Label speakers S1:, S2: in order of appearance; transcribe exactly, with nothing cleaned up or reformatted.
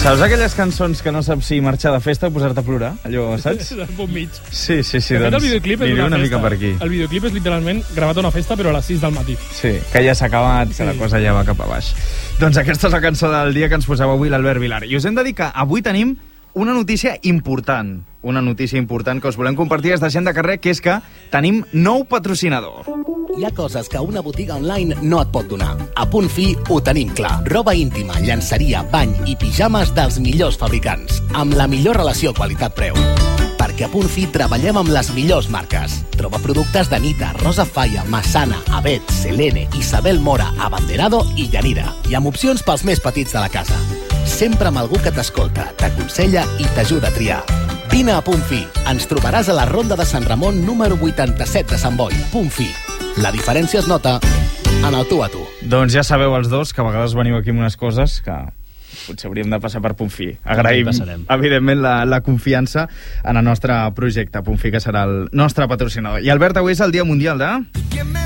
S1: Saps aquelles cançons que no saps si marxar de festa o posar-te a plorar? Allò, saps?
S2: Al punt mig.
S1: Sí, sí, sí.
S2: De fet,
S1: Doncs,
S2: el videoclip és
S1: aniré
S2: una,
S1: una
S2: festa.
S1: mica per aquí.
S2: El videoclip és literalment gravat a una festa, però a les sis del matí.
S1: Sí, que ja s'ha acabat, que la cosa ja va cap a baix. Doncs aquesta és la cançó del dia que ens posava avui l'Albert Vilar. I us hem de dir que avui tenim una notícia important. Una notícia important que us volem compartir des de Gent de Carrer, que és que tenim nou patrocinador.
S3: Hi ha coses que una botiga online no et pot donar. A Punt Fi ho tenim clar. Roba íntima, llançeria, bany i pijames dels millors fabricants, amb la millor relació qualitat-preu. Perquè a Punt Fi treballem amb les millors marques. Troba productes d'Anita, Rosa Falla, Massana, Avet, Selene, Isabel Mora, Abanderado i Yanira. I amb opcions pels més petits de la casa. Sempre amb algú que t'escolta, t'aconsella i t'ajuda a triar. Vine a Punt Fi. Ens trobaràs a la Ronda de Sant Ramon número vuitanta-set de Sant Boi. Punt Fi. La diferència es nota en el tu a tu.
S1: Doncs ja sabeu els dos que a vegades veniu aquí amb unes coses que potser hauríem de passar per Punt Fi. Agraïm, evidentment, la, la confiança en el nostre projecte, Punt Fi, que serà el nostre patrocinador. I Albert, avui és el Dia Mundial de...